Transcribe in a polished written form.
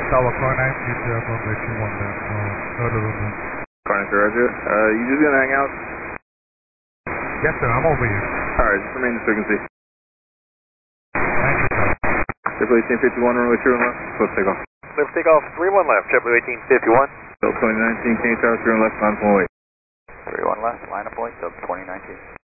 Tower car 9, you have runway 21 left, further than that. Car 9, Roger. You just gonna hang out? Yes sir, I'm over here. Alright, just remain in the frequency. Thank you sir. Triple 1851, runway 21 left, close takeoff. Clear for takeoff, 31 left, Triple 1851. Delta 2019, King Tower, 31 left, line up and wait. 31 left, line up, wait, Delta 2019.